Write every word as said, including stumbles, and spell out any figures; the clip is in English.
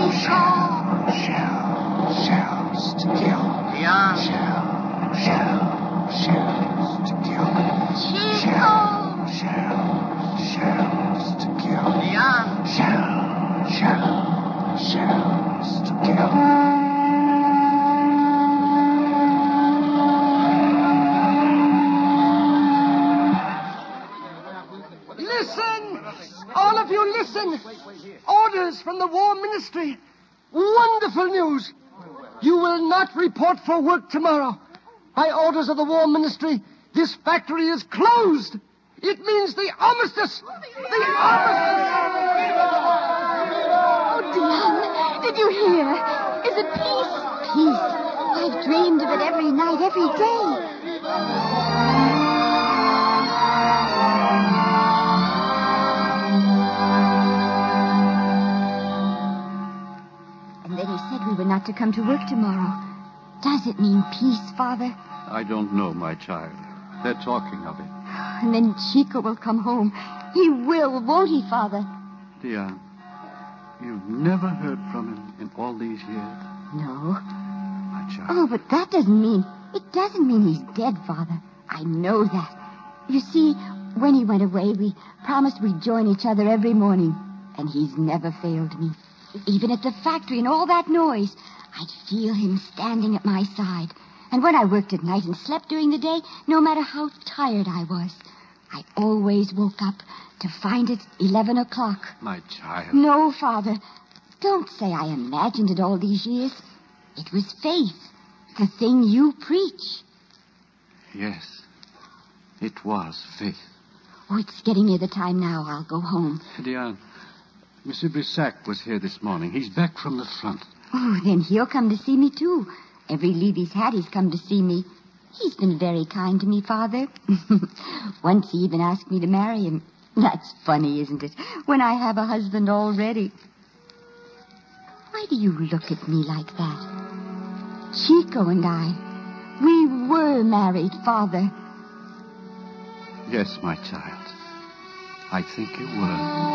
Shell, shell, shells to kill. Leon. Shell, shell, shells to kill. Chico. Shell, shell, shells to kill. Leon. Shell, shell, shells to kill. Listen! All of you listen! Orders from the War Ministry. Wonderful news. You will not report for work tomorrow. By orders of the War Ministry, this factory is closed. It means the armistice. The armistice. Oh, Dion, did you hear? Is it peace? Peace. I've dreamed of it every night, every day. And then he said we were not to come to work tomorrow. Does it mean peace, Father? I don't know, my child. They're talking of it. And then Chico will come home. He will, won't he, Father? Dion, you've never heard from him in all these years? No. My child. Oh, but that doesn't mean... It doesn't mean he's dead, Father. I know that. You see, when he went away, we promised we'd join each other every morning. And he's never failed me. Even at the factory and all that noise, I'd feel him standing at my side. And when I worked at night and slept during the day, no matter how tired I was, I always woke up to find it eleven o'clock. My child. No, Father. Don't say I imagined it all these years. It was faith, the thing you preach. Yes, it was faith. Oh, it's getting near the time now. I'll go home. Dion, Monsieur Brissac was here this morning. He's back from the front. Oh, then he'll come to see me, too. Every leave he's had, he's come to see me. He's been very kind to me, Father. Once he even asked me to marry him. That's funny, isn't it? When I have a husband already. Why do you look at me like that? Chico and I, we were married, Father. Yes, my child. I think you were.